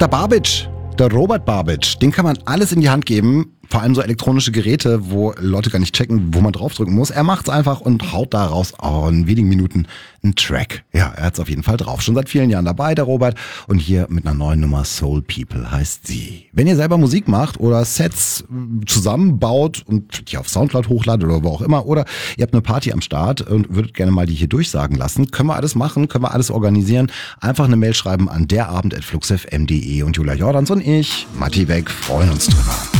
Der Babic, der Robert Babic, den kann man alles in die Hand geben. Vor allem so elektronische Geräte, wo Leute gar nicht checken, wo man draufdrücken muss. Er macht's einfach und haut daraus in wenigen Minuten einen Track. Ja, er hat's auf jeden Fall drauf. Schon seit vielen Jahren dabei, der Robert. Und hier mit einer neuen Nummer Soul People heißt sie. Wenn ihr selber Musik macht oder Sets zusammenbaut und die auf Soundcloud hochladet oder wo auch immer, oder ihr habt eine Party am Start und würdet gerne mal die hier durchsagen lassen, können wir alles machen, können wir alles organisieren. Einfach eine Mail schreiben an derabend@fluxfm.de und Julia Jordans und ich, Matti Weg, freuen uns drüber.